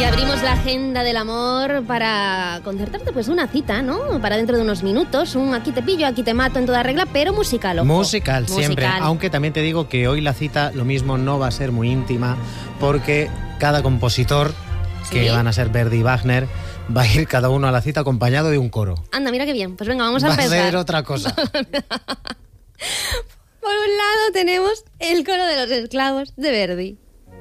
Y abrimos la agenda del amor para concertarte pues una cita, ¿no? Para dentro de unos minutos, un aquí te pillo, aquí te mato en toda regla, pero musical, ojo. Musical, siempre. Aunque también te digo que hoy la cita lo mismo no va a ser muy íntima, porque cada compositor, que van a ser Verdi y Wagner, va a ir cada uno a la cita acompañado de un coro. Anda, mira qué bien. Pues venga, vamos a empezar. Va a ser otra cosa. Por un lado tenemos el coro de los esclavos de Verdi.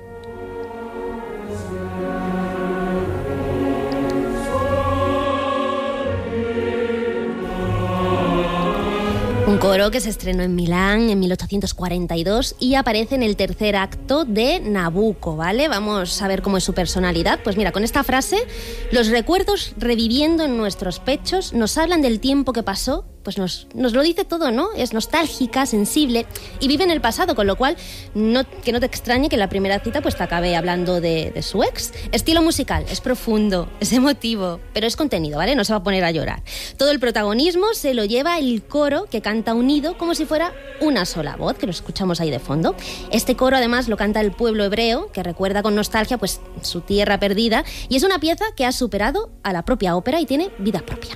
Un coro que se estrenó en Milán en 1842 y aparece en el tercer acto de Nabucco, ¿vale? Vamos a ver cómo es su personalidad. Pues mira, con esta frase, los recuerdos reviviendo en nuestros pechos nos hablan del tiempo que pasó, pues nos lo dice todo, ¿no? Es nostálgica, sensible y vive en el pasado, con lo cual que no te extrañe que en la primera cita pues te acabe hablando de su ex. Estilo musical, es profundo, es emotivo, pero es contenido, ¿vale? No se va a poner a llorar. Todo el protagonismo se lo lleva el coro, que canta unido como si fuera una sola voz, que lo escuchamos ahí de fondo. Este coro además lo canta el pueblo hebreo, que recuerda con nostalgia pues su tierra perdida, y es una pieza que ha superado a la propia ópera y tiene vida propia.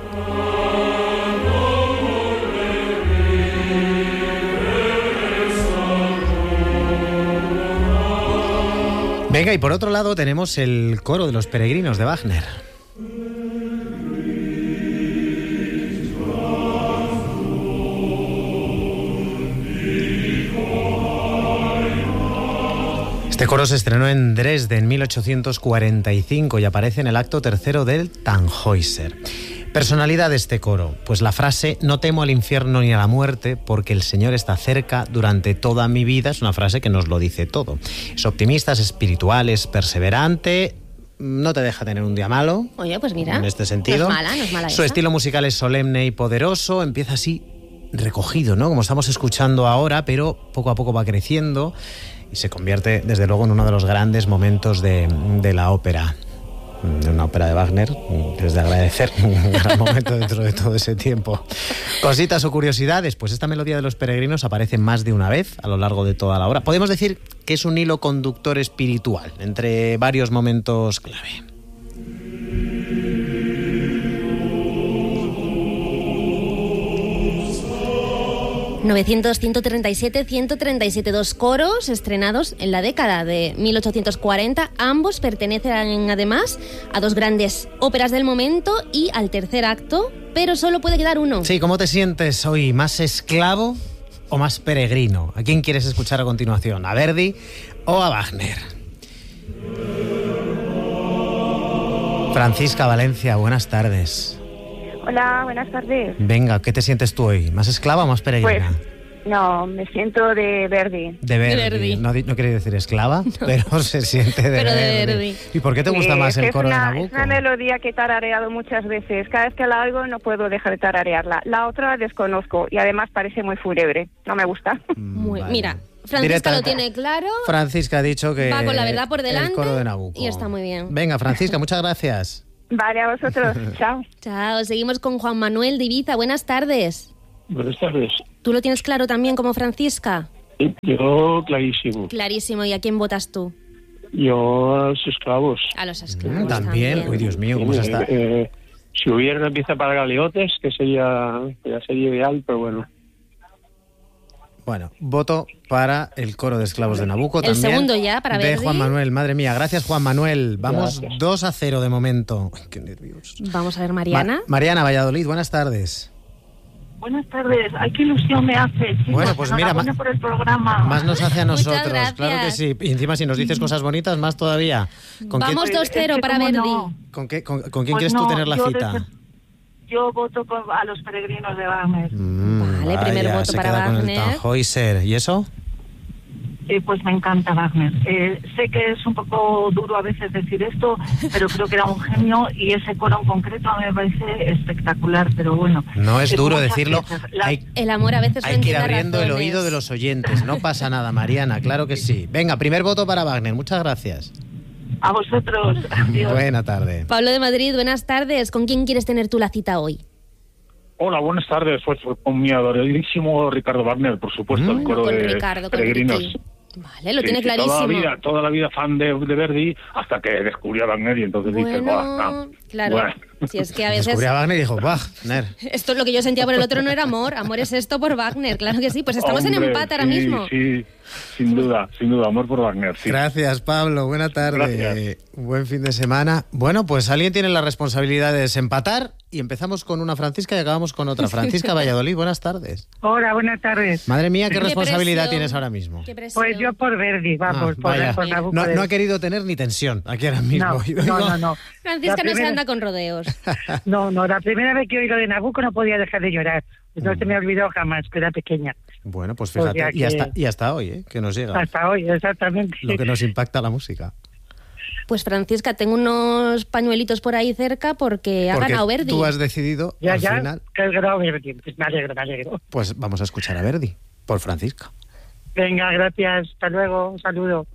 Venga, y por otro lado tenemos el coro de los peregrinos de Wagner. Este coro se estrenó en Dresde en 1845 y aparece en el acto tercero del Tannhäuser. Personalidad de este coro, pues la frase "no temo al infierno ni a la muerte porque el Señor está cerca durante toda mi vida" es una frase que nos lo dice todo. Es optimista, es espiritual, es perseverante, no te deja tener un día malo. Oye, pues mira, en este sentido. no es mala Su estilo musical es solemne y poderoso, empieza así recogido, ¿no? Como estamos escuchando ahora, pero poco a poco va creciendo y se convierte desde luego en uno de los grandes momentos de la ópera. De una ópera de Wagner, que es de agradecer, un gran momento dentro de todo ese tiempo. Cositas o curiosidades, pues esta melodía de los peregrinos aparece más de una vez a lo largo de toda la obra. Podemos decir que es un hilo conductor espiritual entre varios momentos clave. ...137, 2 coros estrenados en la década de 1840. Ambos pertenecen además a dos grandes óperas del momento y al tercer acto, pero solo puede quedar uno. Sí, ¿cómo te sientes hoy? ¿Más esclavo o más peregrino? ¿A quién quieres escuchar a continuación? ¿A Verdi o a Wagner? Francisca Valencia, buenas tardes. Hola, buenas tardes. Venga, ¿qué te sientes tú hoy? ¿Más esclava o más peregrina? Pues, no, me siento de Verdi. De Verdi. No quiere decir esclava, no. Pero se siente de Verdi. ¿Y por qué te gusta más el coro de Nabucco? Es una melodía que he tarareado muchas veces. Cada vez que la oigo no puedo dejar de tararearla. La otra desconozco y además parece muy fúnebre. No me gusta. Vale. Mira, Francisca lo tiene claro. Francisca ha dicho que va con la verdad por delante. El coro de Nabucco. Y está muy bien. Venga, Francisca, muchas gracias. Vale, a vosotros. Chao. Chao. Seguimos con Juan Manuel de Ibiza. Buenas tardes. Buenas tardes. ¿Tú lo tienes claro también como Francisca? Yo clarísimo. Clarísimo. ¿Y a quién votas tú? Yo a los esclavos. A los esclavos también. Uy, Dios mío, ¿cómo se está? Si hubiera una pieza para galeotes, que sería ideal, pero bueno. Bueno, voto para el coro de esclavos de Nabucco. El también segundo ya, para de Verdi. Juan Manuel. Madre mía, gracias Juan Manuel. Vamos Gracias. 2-0 de momento. Ay, qué nervios. Vamos a ver, Mariana. Mariana, Valladolid, buenas tardes. Buenas tardes. Ay, qué ilusión me hace, chicos. Bueno, pues mira, por el programa. Más nos hace a Muchas nosotros. gracias. Claro que sí. Y encima si nos dices cosas bonitas, más todavía. Vamos Es 2-0 que para cómo Verdi. no. ¿Con quién Pues quieres tú tener la cita? Yo voto a los peregrinos de Wagner. Vale, primer voto se para queda con el Wagner. Tannhäuser. ¿Y eso? Pues me encanta Wagner. Sé que es un poco duro a veces decir esto, pero creo que era un genio y ese coro en concreto a mí me parece espectacular, pero bueno. No es duro muchas decirlo. piezas. El amor a veces Hay que ir tiene abriendo el razones. oído de los oyentes. No pasa nada, Mariana, claro que sí. Venga, primer voto para Wagner. Muchas gracias. A vosotros. Adiós. Buena tarde. Pablo de Madrid, buenas tardes. ¿Con quién quieres tener tú la cita hoy? Hola, buenas tardes. Pues con mi adoradísimo Ricardo Wagner, por supuesto, el coro Con de Ricardo, con peregrinos. Ricky. Vale, lo Sí, tiene sí, clarísimo. Toda la vida fan de Verdi, hasta que descubrió a Wagner y entonces dije, Bueno, claro. Bueno. Si es que a veces... Descubrí a Wagner y dijo, Wagner. Esto es lo que yo sentía por el otro, no era amor. Amor es esto por Wagner, claro que sí. Pues estamos en Hombre, empate ahora sí, mismo. Sí, sin duda, amor por Wagner, sí. Gracias, Pablo. Buena tarde. Gracias. Buen fin de semana. Bueno, pues alguien tiene la responsabilidad de desempatar y empezamos con una Francisca y acabamos con otra. Francisca Valladolid, buenas tardes. Hola, buenas tardes. Madre mía, ¿qué Qué responsabilidad presión. tienes ahora mismo? Qué presión. Pues yo por Verdi, vamos, Vaya. por Nabucco. No ha querido tener ni tensión aquí ahora mismo. No. Francisca La no se primera- anda con rodeos. No, la primera vez que oí lo de Nabucco no podía dejar de llorar. No se me ha olvidado jamás, que era pequeña. Bueno, pues O fíjate, sea que- y hasta hoy, que nos llega Hasta hoy, exactamente. lo que nos impacta la música. Pues Francisca, tengo unos pañuelitos por ahí cerca porque ha Porque ganado Verdi. tú has decidido, Ya, al final, que el grado Verdi. Pues me alegro. pues vamos a escuchar a Verdi, por Francisca. Venga, gracias. Hasta luego. Un saludo.